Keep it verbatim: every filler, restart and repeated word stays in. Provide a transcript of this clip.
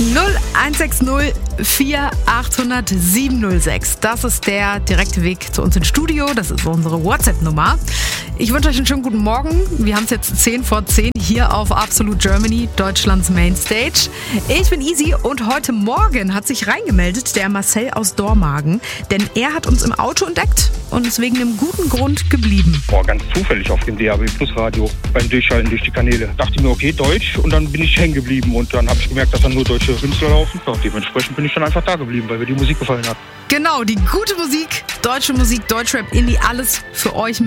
null eins sechs null vier acht null null sieben null sechs. Das ist der direkte Weg zu uns ins Studio. Das ist unsere WhatsApp-Nummer. Ich wünsche euch einen schönen guten Morgen. Wir haben es jetzt zehn vor zehn hier auf Absolute Germany, Deutschlands Mainstage. Ich bin Easy und heute Morgen hat sich reingemeldet der Marcel aus Dormagen. Denn er hat uns im Auto entdeckt und ist wegen einem guten Grund geblieben. Boah, ganz zufällig auf dem D A B Plus Radio beim Durchschalten durch die Kanäle. Dachte mir, okay, Deutsch, und dann bin ich hängen geblieben und dann habe ich gemerkt, dass dann nur deutsche Künstler laufen. Ja, dementsprechend bin ich dann einfach da geblieben, weil mir die Musik gefallen hat. Genau, die gute Musik, deutsche Musik, Deutschrap, Indie, alles für euch